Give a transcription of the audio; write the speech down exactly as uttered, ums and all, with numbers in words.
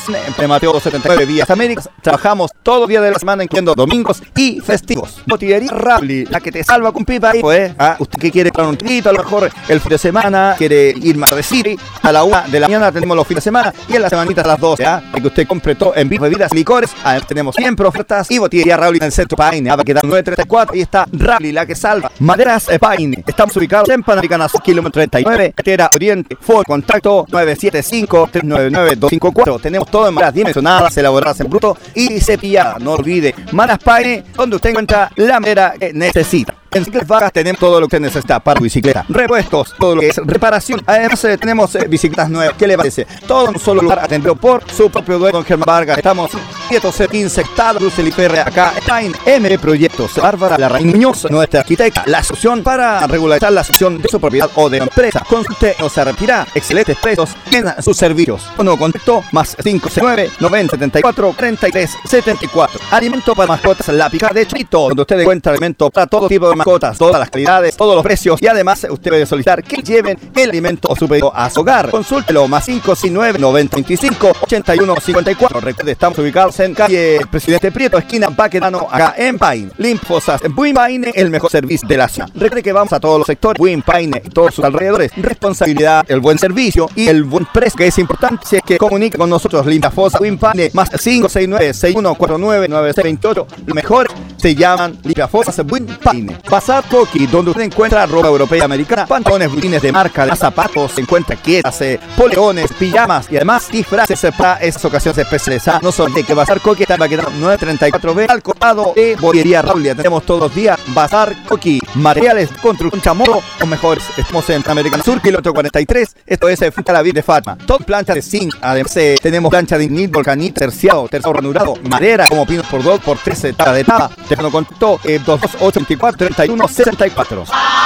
en Mateo setenta y nueve Vías Américas. Trabajamos todo día de la semana, incluyendo domingos y festivos. Botillería Rabli, la que te salva con pipa ahí, pues. ¿Ah? Usted que quiere para un trito, a lo mejor el fin de semana, quiere ir más de City. A la una de la mañana tenemos los fines de semana y en la semanita a las doce, ¿ah? Para que usted compre todo en bebidas, licores. Además tenemos siempre ofertas y botillería Rabli en el centro Paine. Va a quedar nueve treinta y cuatro y está Rabli, la que salva. Maderas Paine. Estamos ubicados en Panamericana, kilómetro treinta y nueve, carretera Oriente. Foro contacto nueve siete cinco, tres nueve nueve, dos cinco cuatro. Tenemos todo en maderas dimensionadas, elaboradas en bruto y cepilladas. No olvide, Maderas Paine, donde usted encuentra la madera que necesita. En Cicletas Vagas tenemos todo lo que necesita para bicicleta, repuestos, todo lo que es reparación. Además eh, tenemos eh, bicicletas nuevas. ¿Qué le parece? Todo en un solo lugar, atendido por su propio dueño, don Germán Vargas. Estamos quietos, quince hectáreas, Luz Feliferre, acá en M Proyectos. Bárbara Larraín Muñoz, nuestra arquitecta, la solución para regularizar la solución de su propiedad o de empresa. Consulte o se retira excelentes precios en sus servicios. Uno contacto más cinco cero nueve, noventa setenta y cuatro, treinta y tres setenta y cuatro. Alimento para mascotas, la picada de Chito, donde usted encuentra alimento para todo tipo de mascotas, todas las calidades, todos los precios y además usted puede solicitar que lleven el alimento o su pedido a su hogar. Consúltelo más cinco seis nueve, noventa veinticinco, ochenta y uno cincuenta y cuatro. Recuerde, estamos ubicados en calle Presidente Prieto, esquina Baquedano, acá en Paine. Limfosas Buin Paine, el mejor servicio de la ciudad. Recuerde que vamos a todos los sectores, Buin Paine y todos sus alrededores. Responsabilidad, el buen servicio y el buen precio, que es importante. Si es que comunica con nosotros, Limfosas Buin Paine, más cinco seis nueve, seis uno cuatro nueve, nueve seis dos ocho. Lo mejor se llaman Limfosas Buin Paine. Bazar Coqui, donde usted encuentra ropa europea y americana, pantalones, botines de marca, zapatos, se encuentra quietas, eh, poleones, pijamas y además disfraces para esas ocasiones especiales. ¿Ah? No solamente que Bazar Coqui está en Baquedano nueve treinta y cuatro B, al costado de Botillería Rabli. Tenemos todos los días Bazar Coqui, materiales de construcción chamorro, los mejores. Estamos en Americana Sur, kilómetro cuarenta y tres. Esto es eh, frente a la Vir de Fatma. Todo plancha de zinc. Además, eh, tenemos plancha de ignit, volcanita, terciado, terciado ranurado, madera, como pinos por dos, por tres, tabla de taba. Teléfono contacto eh, dos dos ocho cuatro, tres uno sesenta y cuatro.